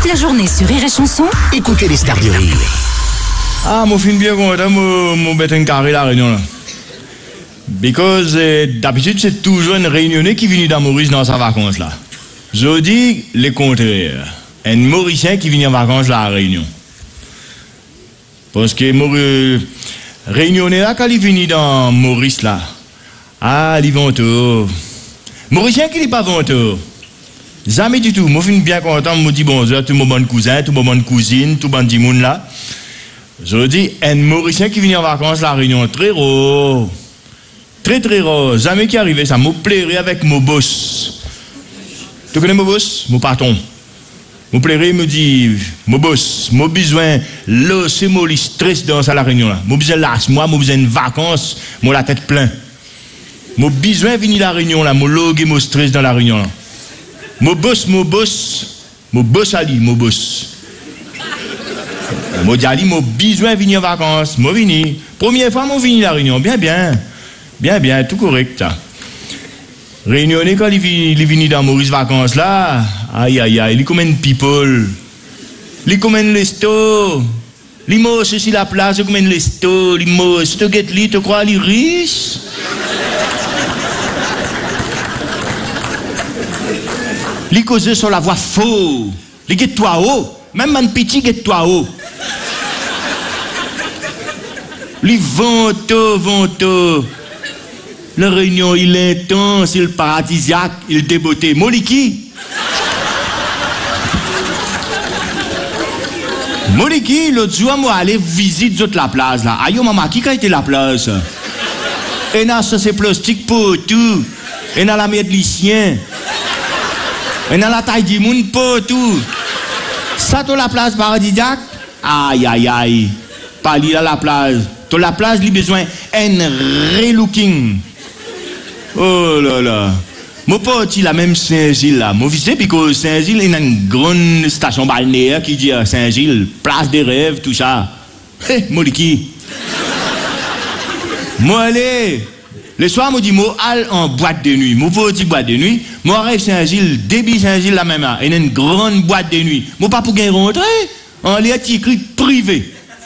Toute la journée sur Rire et Chanson, Écoutez les stars du rire. Ah, mon film bien content, mon bête un carré la réunion là. Because d'habitude c'est toujours un réunionnais qui vient dans Maurice dans sa vacance là. Je dis le contraire. Un Mauricien qui vient en vacances là à Réunion. Parce que réunionnais là quand il vient dans Maurice là. Ah, il vont tout. Mauricien qui n'est pas venteux. Jamais du tout. Moi, je suis bien content. Je me dis bonjour, tout mon bon cousin, tout mon bonne cousine, tout mon petit monde là. Je dis, un Mauricien qui vient en vacances à la Réunion, très rare. Très, très rare. Jamais qui arrivait, ça me plairait avec mon boss. Tu connais mon boss? Mon patron. Me plairait, il me dit, mon boss, mon besoin, là, c'est mon stress dans la Réunion là. Mon besoin là, moi, mon besoin de vacances, moi la tête pleine. Mon besoin venir la Réunion là, mon log et mon stress dans la Réunion là. Mon boss Ali, mon boss. Mon dit Ali, mon besoin venir en vacances, mon vini. Première fois, mon vini la Réunion, bien, tout correct. Ça. Réunionnais quand il vient dans Maurice vacances là, aïe, il comme un people. Il comme un lesto. Il m'a sur la place, comme un lesto. Il m'a, si tu guettes li, tu crois qu'il est riche? Il cause sur la voix faux. Il guette toi haut. Même un petit guette toi haut. Il vente. La Réunion, il est intense, il est paradisiaque, il est débeauté. Moliki, l'autre jour, moi, aller visiter la place là. Aïe, maman, qui a été la place? Et là, ça c'est plastique pour tout. Et là, la merde lycien. Et là, la taille du monde pour tout. Ça, tu la place paradisiaque? Aïe. Pas li la place. Tu la place, il a besoin d'un relooking. Oh là. Moi, pas la même Saint-Gilles là. Moi, visite, parce que Saint-Gilles, il y a une grande station balnéaire qui dit Saint-Gilles, place des rêves, tout ça. Hé, Moliki. Moi, allez. Le soir, moi, dis, moi, allez en boîte de nuit. Moi, pas une boîte de nuit. Moi, arrive Saint-Gilles, débit Saint-Gilles la même. Il y a une grande boîte de nuit. Moi, pas pour gagner rentrer. En l'air, écrit privé.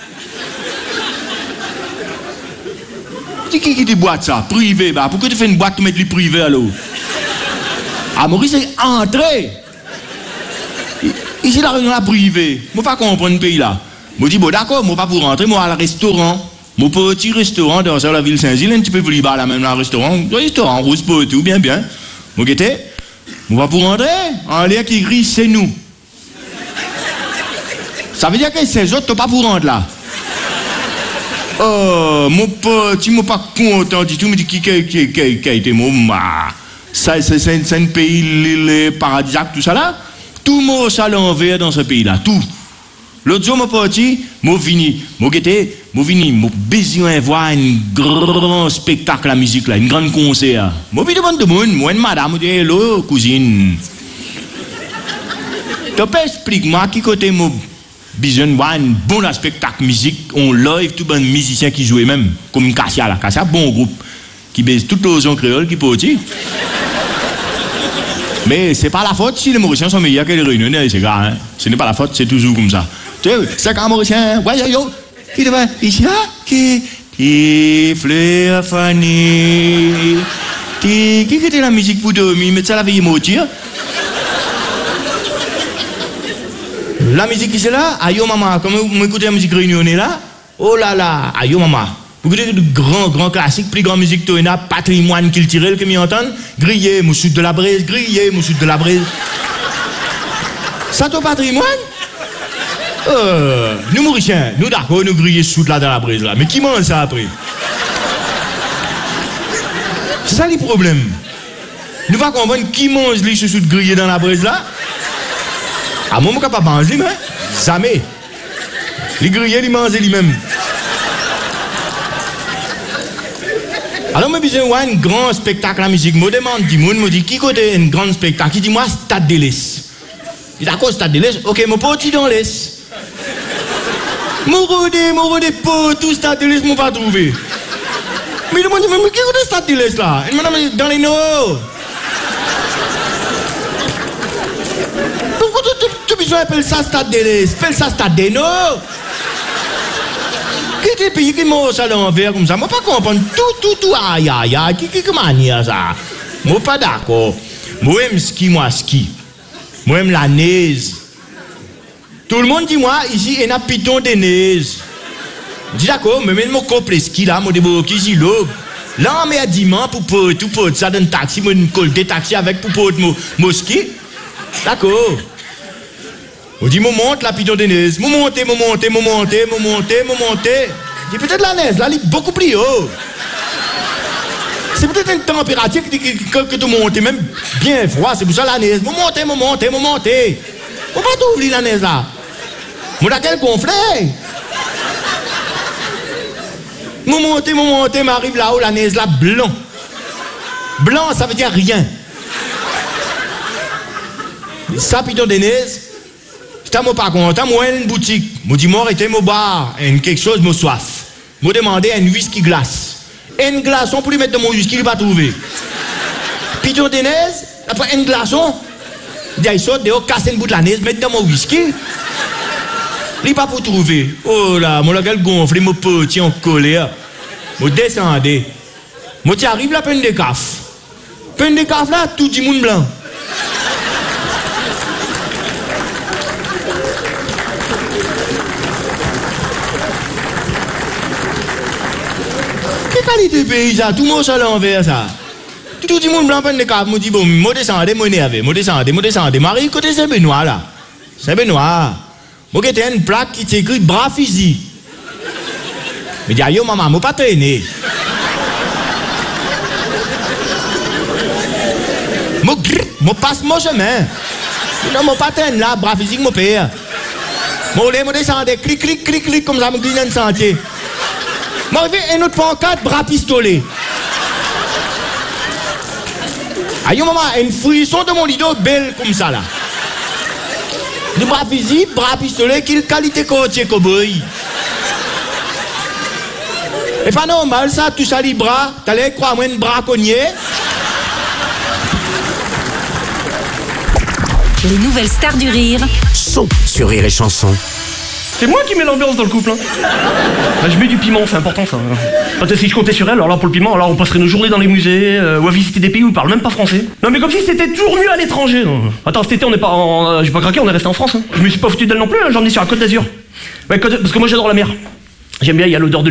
Qui dit boîte ça? Privé, bah. Pourquoi tu fais une boîte, tu mets le privé alors? Ah, Maurice, c'est entré. Ici, la réunion là privée. Moi, pas comprendre le pays là. Moi, dis, bon, d'accord, moi, pas pour rentrer, moi, à le restaurant. Mon petit restaurant dans la ville Saint-Gilles, un petit peu plus bas là, même, là, restaurant, rouge pour tout, bien. Moi, qu'était? Moi, pas pour rentrer. En l'air qui écrit, c'est nous. Ça veut dire que ces autres, t'as pas pour rentrer là. Oh, mon petit, moi pas content du tout, me dit qui a été mon ça c'est un pays les paradisiaque tout ça là. Tout mon ça l'envers dans ce pays là, tout. L'autre jour mon petit, mon besoin de voir un grand spectacle à musique là, un grand concert. Moi puis demande de monde, moi une madame me dit hello cousine. Tu peux expliquer-moi qui côté mon besoin de voir un bon spectacle musique, on live, tout bon musicien qui jouait même, comme Cassia là. Cassia, bon groupe, qui baise toute l'ozon créole, qui peut aussi. Mais c'est pas la faute si les Mauriciens sont meilleurs que les Réunionnais, c'est grave, hein. Ce n'est pas la faute, c'est toujours comme ça. Tu sais, c'est qu'un Mauricien, ouais, yo, qui devait, ici là, qui fleur fané, qui était la musique pour dormir, mais ça la veille moitié. La musique qui c'est là, aïe maman, comme vous écoutez la musique réunionnais là, oh là là, aïe maman. Vous écoutez de grands classiques, plus grande musique que a patrimoine culturel que m'y entendent, griller, moussoute de la braise. Ça ton patrimoine? Nous Mauriciens, nous d'accord, nous griller sous là dans la braise là, mais qui mange ça après? C'est ça le problème. Nous va comprendre qui mange les sous de griller dans la braise là? Ah, moi, je ne suis pas capable de manger, mais jamais. Les grillés, ils mangent lui-même. Alors, je besoin de un grand spectacle à musique. Je me demande, je dis, qui côté un grand spectacle? Il dit, moi, Stade de l'Est. Il dit, d'accord, Stade de l'Est. Ok, mon petit dans l'Est. Mon rodé, tout Stade de l'Est, je ne pas trouvé. Mais il me dit, mais qui côté Stade de l'Est là? Il me dit, dans les Nord. besoin d'appeler ça stade de l'aise. Fais ça stade de no. Qui est pays qui mange à l'envers comme ça? Moi, pas comprendre. Tout, aïe. Qui manière ça? Moi, pas d'accord. Moi, j'aime ski. Moi, j'aime la neige. Tout le monde dit, moi, ici, il y a un piton de neige. Je dis d'accord, mais même mon complet ski là, moi, je dis, là, on met à dimanche pour tout ça dans un taxi, moi, je colle des taxis avec pour mon ski. D'accord. On dit, je monte la piton de neige. Je monte. Je dis, peut-être la neige, là, elle est beaucoup plus haut. C'est peut-être une température que tu montes, même bien froid, c'est pour ça la neige. Je monte. On va t'ouvrir la neige là. Moi, dans quel gonflé? Je monte, m'arrive là-haut, la neige là, blanc. Blanc, ça veut dire rien. Ça, piton de neige, j'étais pas content, moi, une boutique. Je dis, moi, arrêtez, moi, bar, quelque chose, moi, soif. Je demandais un whisky glace. Un glaçon pour lui mettre dans mon whisky, il va trouver. Piton de neige, après un glaçon, il saute dehors, casse une bout de la neige, mettre dans mon whisky. Il pas pour trouver. Oh là, mon gueule gonflé, mon petit en colère. Je descendais. Moi, tu arrives là, peine de caf. Peine de caf là, tout le monde blanc. Quelle qualité de pays ça? Tout le monde à l'envers ça. Tout le monde blanc, peine de caf. Je dis, bon, moi descendais, moi énervé. Moi descendais. Marie, côté Saint-Benoît là. Saint-Benoît. Moi, j'ai une plaque qui s'écrit bras physique. Je dis, yo, maman, moi pas traîner. Moi passe mon chemin. Non, moi pas traîner là, bras physique, mon père. Moi, descendais, clic, comme ça, je glisse dans le sentier. Moi, j'ai un autre pancarte, bras pistolet. Aïe, maman, une frisson de mon lido belle comme ça là. Le bras physique, bras pistolet, quelle qualité côtier cowboy. Et pas normal ça, tout ça les bras, t'allais croire moi un braconnier. Les nouvelles stars du rire sont sur Rire et Chanson. C'est moi qui mets l'ambiance dans le couple. Bah, je mets du piment, c'est important ça. Parce que si je comptais sur elle, alors là pour le piment, alors on passerait nos journées dans les musées ou à visiter des pays où ils parlent même pas français. Non mais comme si c'était toujours mieux à l'étranger. Attends, cet été on n'est pas en... j'ai pas craqué, on est resté en France. Je me suis pas foutu d'elle non plus, j'en ai sur la Côte d'Azur. Ouais, parce que moi j'adore la mer. J'aime bien, il y a l'odeur de